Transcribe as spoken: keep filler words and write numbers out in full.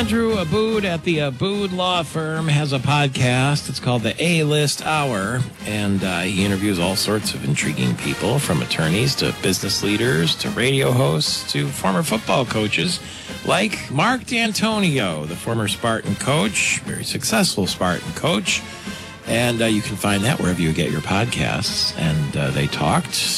Andrew Abood at the Abood Law Firm has a podcast. It's called the A-List Hour, and uh, he interviews all sorts of intriguing people, from attorneys to business leaders to radio hosts to former football coaches like Mark D'Antonio, the former Spartan coach, very successful Spartan coach. And uh, you can find that wherever you get your podcasts. And uh, they talked